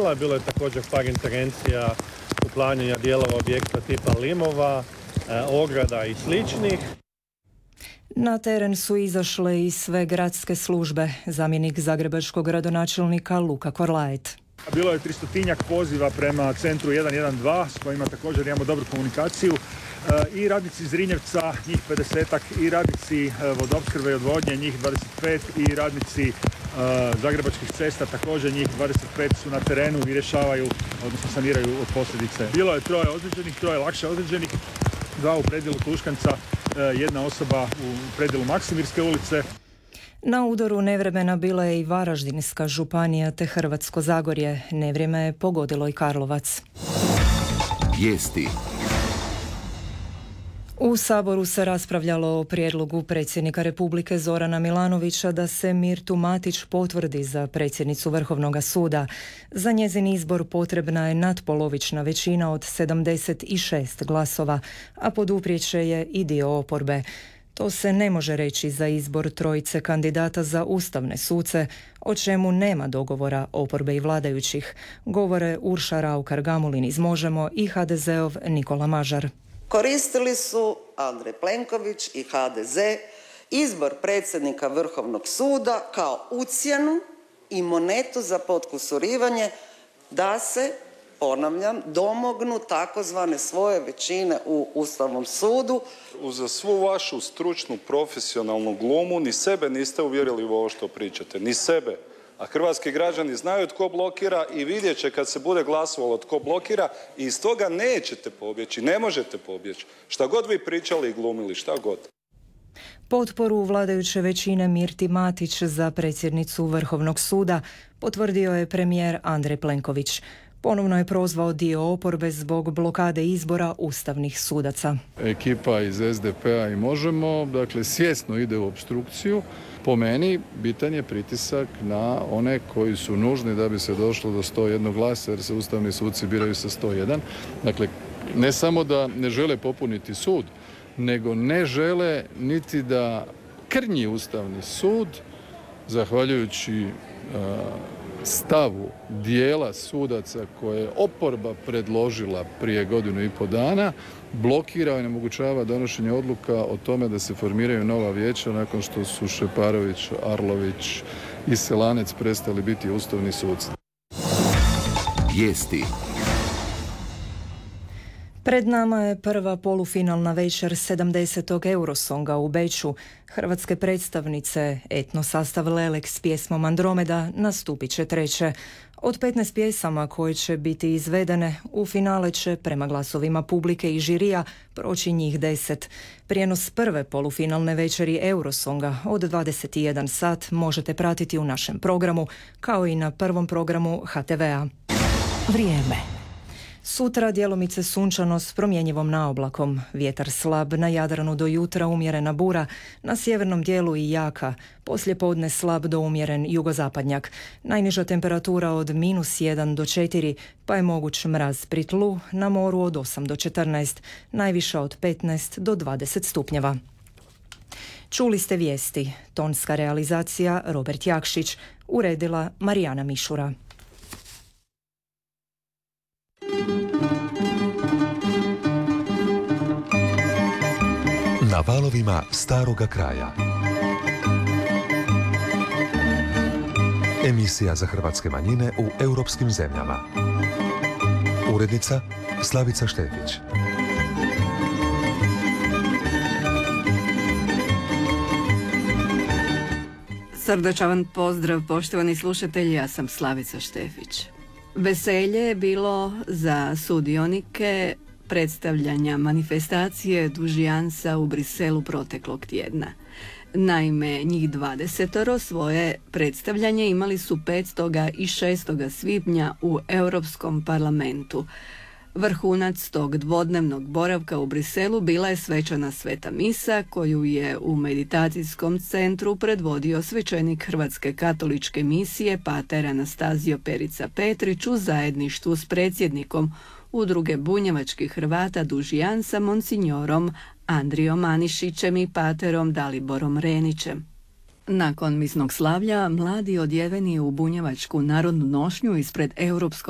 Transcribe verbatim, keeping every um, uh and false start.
bila. Bilo je također par intervencija uklanjanja dijelova objekta tipa limova, ograda i sličnih. Na teren su izašle i sve gradske službe, zamjenik zagrebačkog gradonačelnika Luka Korlaet. Bilo je tristotinjak poziva prema centru jedan jedan dva s kojima također imamo dobru komunikaciju. I radnici Zrinjevca, njih pedesetak, i radnici vodoopskrbe i odvodnje, njih dvadeset pet, i radnici Zagrebačkih cesta, također njih dvadeset pet su na terenu i rješavaju, odnosno saniraju od posljedice. Bilo je troje ozlijeđenih, troje lakše ozlijeđenih, dva u predjelu Tuškanca, jedna osoba u predjelu Maksimirske ulice. Na udaru nevremena bila je i Varaždinska županija te Hrvatsko Zagorje. Nevrijeme je pogodilo i Karlovac. Vijesti. U Saboru se raspravljalo o prijedlogu predsjednika Republike Zorana Milanovića da se Mirtu Matić potvrdi za predsjednicu Vrhovnog suda. Za njezin izbor potrebna je natpolovična većina od sedamdeset šest glasova, a poduprijet će je i dio oporbe. To se ne može reći za izbor trojice kandidata za ustavne suce, o čemu nema dogovora oporbe i vladajućih, govore Urša Raukar-Gamulin iz Možemo i ha de zeov Nikola Mažar. Koristili su Andrej Plenković i ha de ze izbor predsjednika Vrhovnog suda kao ucjenu i monetu za potkusurivanje da se, ponavljam, domognu takozvane svoje većine u Ustavnom sudu. Uza svu vašu stručnu, profesionalnu glumu ni sebe niste uvjerili u ovo što pričate, ni sebe. A hrvatski građani znaju tko blokira i vidjet će kad se bude glasovalo tko blokira i iz toga nećete pobjeći, ne možete pobjeći. Šta god vi pričali i glumili, šta god. Potporu vladajuće većine Mirti Matić za predsjednicu Vrhovnog suda potvrdio je premijer Andrej Plenković. Ponovno je prozvao dio oporbe zbog blokade izbora ustavnih sudaca. Ekipa iz es de pe a i Možemo, dakle, svjesno ide u opstrukciju. Po meni, bitan je pritisak na one koji su nužni da bi se došlo do sto jedan glasa, jer se ustavni suci biraju sa sto jedan. Dakle, ne samo da ne žele popuniti sud, nego ne žele niti da krnji ustavni sud, zahvaljujući uh, stavu dijela sudaca koje je oporba predložila prije godinu i po dana, blokira i onemogućava donošenje odluka o tome da se formiraju nova vijeća nakon što su Šeparović, Arlović i Selanec prestali biti ustavni suci. Vijesti. Pred nama je prva polufinalna večer sedamdesetog Eurosonga u Beču. Hrvatske predstavnice etno sastav Lelek s pjesmom Andromeda nastupit će treće. Od petnaest pjesama koje će biti izvedene, u finale će, prema glasovima publike i žirija, proći njih deset. Prijenos prve polufinalne večeri Eurosonga od dvadeset jedan sat možete pratiti u našem programu, kao i na prvom programu ha te ve a. Vrijeme. Sutra djelomice sunčano s promjenjivom naoblakom, vjetar slab, na Jadranu do jutra umjerena bura, na sjevernom dijelu i jaka, poslijepodne slab do umjeren jugozapadnjak, najniža temperatura od minus jedan do četiri, pa je moguć mraz pri tlu, na moru od osam do četrnaest, najviša od petnaest do dvadeset stupnjeva. Čuli ste vijesti, tonska realizacija Robert Jakšić, uredila Marijana Mišura. Na valovima staroga kraja. Emisija za hrvatske manjine u europskim zemljama. Urednica Slavica Štefić. Srdačan pozdrav, poštovani slušatelji, ja sam Slavica Štefić. Veselje je bilo za sudionike predstavljanja manifestacije Dužijansa u Briselu proteklog tjedna. Naime, njih dvadesetoro svoje predstavljanje imali su petog i šestog svibnja u Europskom parlamentu. Vrhunac tog dvodnevnog boravka u Briselu bila je svečana sveta misa koju je u meditacijskom centru predvodio svećenik Hrvatske katoličke misije pater Anastazio Perica Petrić u zajedništvu s predsjednikom Udruge bunjevačkih Hrvata Dužijansa monsignorom Andrijom Manišićem i paterom Daliborom Renićem. Nakon misnog slavlja, mladi odjeveni u bunjevačku narodnu nošnju ispred Europskog